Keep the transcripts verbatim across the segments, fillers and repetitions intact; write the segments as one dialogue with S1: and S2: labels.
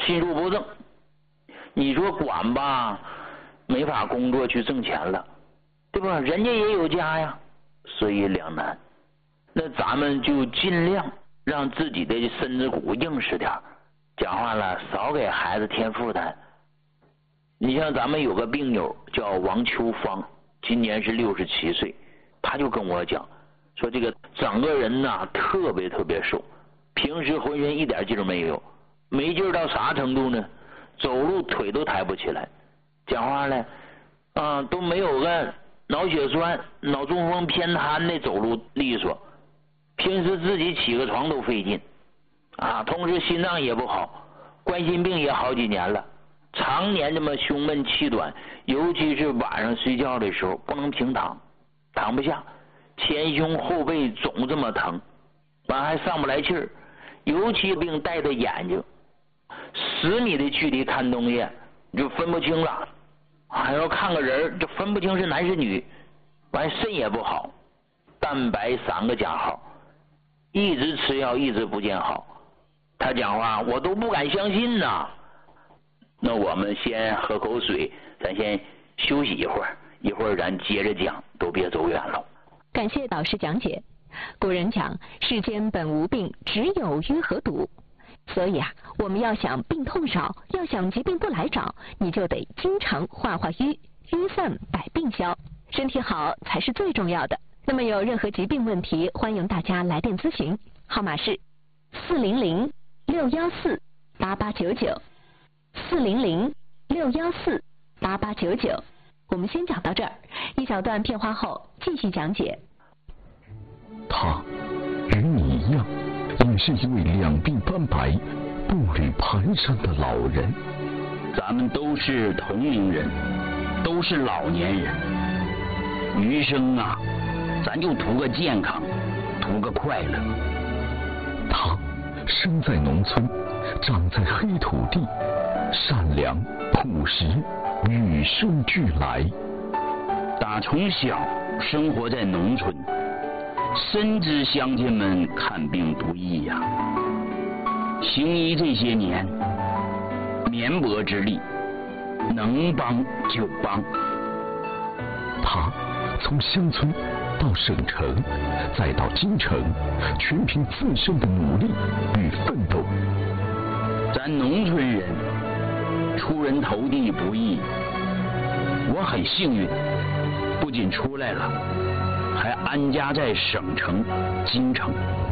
S1: 心术不正。你说管吧，没法工作去挣钱了，对吧？人家也有家呀，所以两难。那咱们就尽量让自己的身子骨硬实点，讲话了少给孩子添负担。你像咱们有个病友叫王秋芳，今年是六十七岁，他就跟我讲说，这个整个人呐特别特别瘦，平时浑身一点劲儿没有，没劲儿到啥程度呢？走路腿都抬不起来，讲话了啊都没有个脑血栓、脑中风偏瘫的走路利索，平时自己起个床都费劲啊，同时心脏也不好，冠心病也好几年了，常年这么胸闷气短，尤其是晚上睡觉的时候不能平躺，躺不下，前胸后背总这么疼，完还上不来气儿，尤其病带着眼睛，十米的距离看东西就分不清了，还要看个人就分不清是男是女，完肾也不好，蛋白三个加号，一直吃药一直不见好。他讲话我都不敢相信呐。那我们先喝口水，咱先休息一会儿，一会儿咱接着讲，都别走远了。
S2: 感谢导师讲解。古人讲世间本无病，只有淤和堵。所以啊，我们要想病痛少，要想疾病不来找，你就得经常化化瘀，瘀散百病消，身体好才是最重要的。那么有任何疾病问题，欢迎大家来电咨询，号码是四零零六幺四八八九九，四零零六幺四八八九九。我们先讲到这儿，一小段片花后继续讲解。
S3: 他与你一样，也是一位两鬓斑白、步履蹒跚的老人。
S1: 咱们都是同龄人，都是老年人，余生啊，咱就图个健康，图个快乐。
S3: 他生在农村，长在黑土地，善良朴实，与生俱来。
S1: 打从小生活在农村，深知乡亲们看病不易呀、啊。行医这些年，绵薄之力，能帮就帮。
S3: 他从乡村到省城，再到京城，全凭自身的努力与奋斗。
S1: 咱农村人出人头地不易，我很幸运，不仅出来了，还安家在省城京城。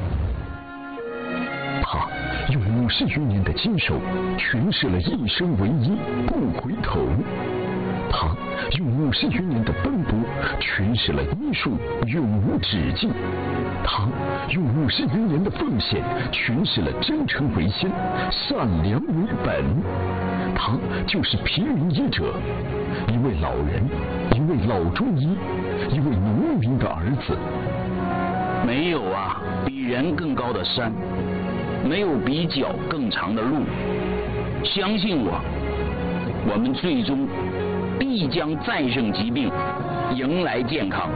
S3: 他用五十余年的坚守，诠释了一生为一，不回头。他用五十余年的奔波，诠释了医术永无止境。他用五十余年的奉献，诠释了真诚为先，善良为本。他就是平民医者，一位老人，一位老中医，一位农民的儿子。
S1: 没有啊比人更高的山，没有比脚更长的路。相信我，我们最终必将战胜疾病，迎来健康。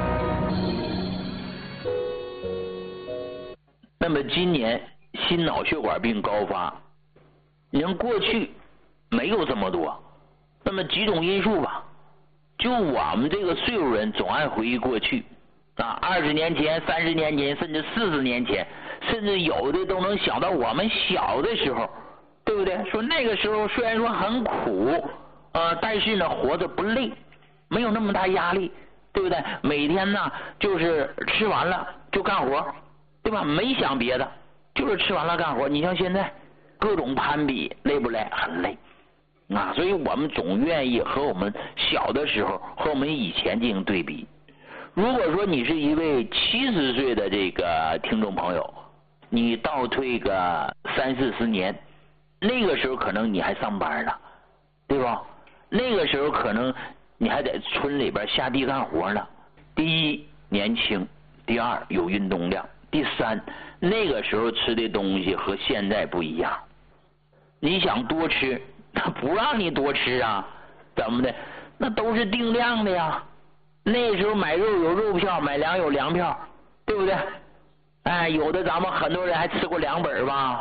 S1: 那么今年心脑血管病高发，你看过去没有这么多，那么几种因素吧，就我们这个岁数人总爱回忆过去啊，二十年前、三十年前，甚至四十年前，甚至有的都能想到我们小的时候，对不对？说那个时候虽然说很苦，呃，但是呢活着不累，没有那么大压力，对不对？每天呢就是吃完了就干活，对吧？没想别的，就是吃完了干活。你像现在各种攀比，累不累？很累啊！所以我们总愿意和我们小的时候和我们以前进行对比。如果说你是一位七十岁的这个听众朋友，你倒退个三四十年，那个时候可能你还上班呢，对吧？那个时候可能你还在村里边下地干活呢。第一，年轻；第二，有运动量；第三，那个时候吃的东西和现在不一样。你想多吃，他不让你多吃啊，怎么的？那都是定量的呀。那时候买肉有肉票，买粮有粮票，对不对？哎，有的咱们很多人还吃过粮本吧，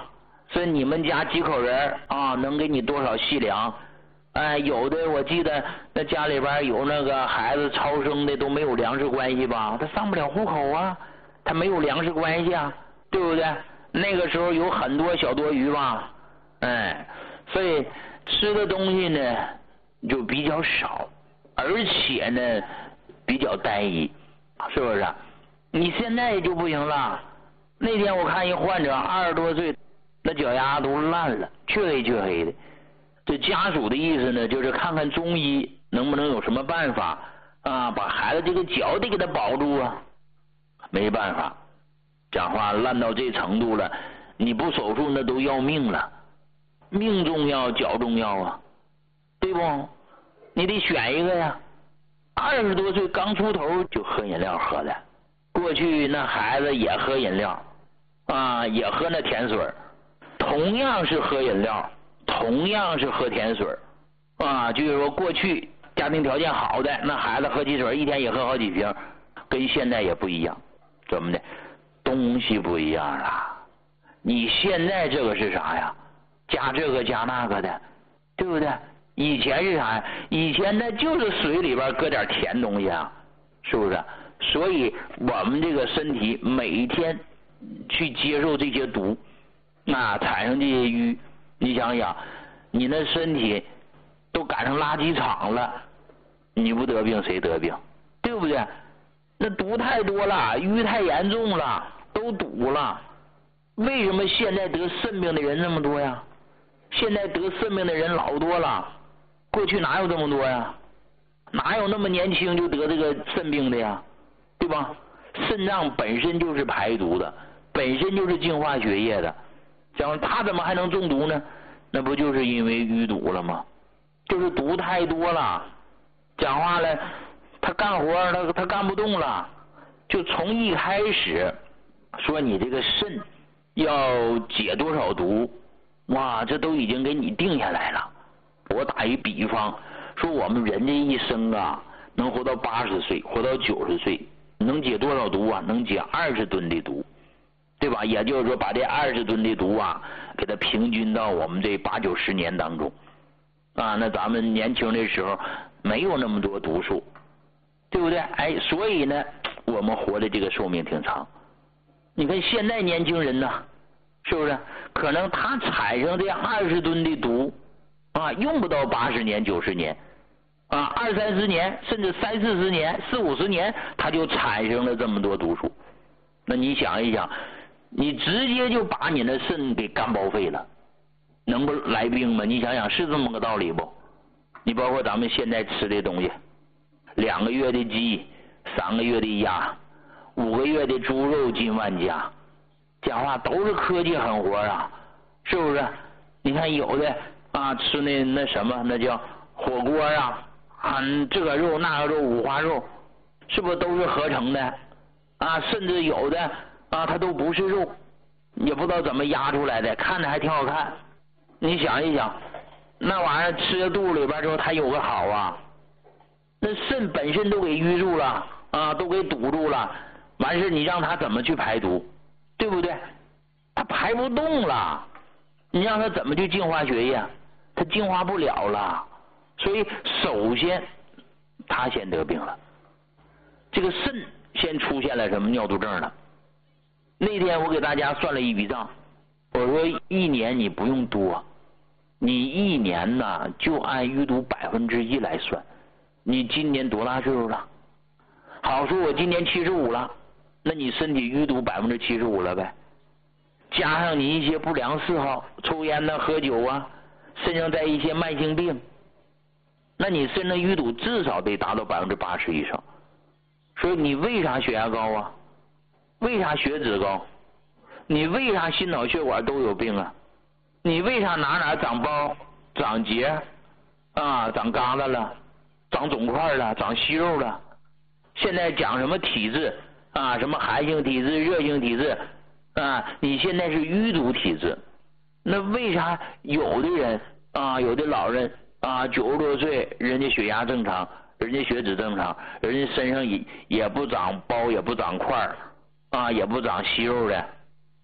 S1: 说你们家几口人啊，能给你多少细粮？哎，有的我记得那家里边有那个孩子超生的都没有粮食关系吧，他上不了户口啊，他没有粮食关系啊，对不对？那个时候有很多小多余吧，哎，所以吃的东西呢就比较少，而且呢比较单一，是不是？你现在就不行了。那天我看一患者二十多岁，那脚丫都烂了，黢黑黢黑的。这家属的意思呢，就是看看中医能不能有什么办法啊，把孩子这个脚得给他保住啊。没办法，讲话烂到这程度了，你不手术那都要命了，命重要脚重要啊，对不？你得选一个呀。二十多岁刚出头就喝饮料喝了，过去那孩子也喝饮料啊，也喝那甜水，同样是喝饮料，同样是喝甜水啊，就是说过去家庭条件好的那孩子喝汽水一天也喝好几瓶，跟现在也不一样。怎么的？东西不一样了。你现在这个是啥呀？加这个加那个的，对不对？以前是啥呀？以前那就是水里边搁点甜东西啊，是不是？所以我们这个身体每天去接受这些毒，那产生这些瘀，你想想，你那身体都赶上垃圾场了，你不得病谁得病？对不对？那毒太多了，瘀太严重了，都堵了。为什么现在得肾病的人那么多呀？现在得肾病的人老多了，过去哪有这么多呀？哪有那么年轻就得这个肾病的呀？对吧？肾脏本身就是排毒的，本身就是净化血液的，讲他怎么还能中毒呢？那不就是因为淤堵了吗？就是毒太多了，讲话了，他干活他他干不动了，就从一开始说你这个肾要解多少毒，哇，这都已经给你定下来了。我打一比方，说我们人这一生啊，能活到八十岁，活到九十岁，能解多少毒啊？能解二十吨的毒，对吧？也就是说，把这二十吨的毒啊，给它平均到我们这八九十年当中啊。那咱们年轻的时候没有那么多毒素，对不对？哎，所以呢，我们活的这个寿命挺长。你看现在年轻人呢，是不是？可能他产生这二十吨的毒啊，用不到八十年、九十年啊，二三十年，甚至三四十年、四五十年，他就产生了这么多毒素。那你想一想，你直接就把你的肾给干报废了，能不来病吗？你想想，是这么个道理不？你包括咱们现在吃的东西，两个月的鸡，三个月的鸭，五个月的猪肉进万家，讲话都是科技狠活啊，是不是？你看有的啊，吃那那什么，那叫火锅啊，啊，这个肉那个肉五花肉，是不是都是合成的啊？甚至有的啊，它都不是肉，也不知道怎么压出来的，看着还挺好看。你想一想，那玩意儿吃到肚里边之后，它有个好啊，那肾本身都给淤住了啊，都给堵住了，完事你让它怎么去排毒，对不对？它排不动了，你让它怎么去净化血液？它净化不了了，所以首先它先得病了，这个肾先出现了什么尿毒症了。那天我给大家算了一笔账，我说一年你不用多，你一年呢就按淤堵百分之一来算。你今年多大岁数了？好，说我今年七十五了，那你身体淤堵百分之七十五了呗。加上你一些不良嗜好，抽烟呐、喝酒啊，身上带一些慢性病，那你身上淤堵至少得达到百分之八十以上。所以你为啥血压高啊？为啥血脂高？你为啥心脑血管都有病啊？你为啥哪哪长包、长结啊、长疙瘩了、长肿块了、长息肉了？现在讲什么体质啊？什么寒性体质、热性体质啊？你现在是淤堵体质。那为啥有的人啊，有的老人啊，九十多岁，人家血压正常，人家血脂正常，人家身上也也不长包，也不长块啊，也不长息肉的，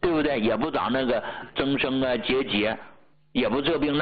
S1: 对不对？也不长那个增生啊、结节，也不这病那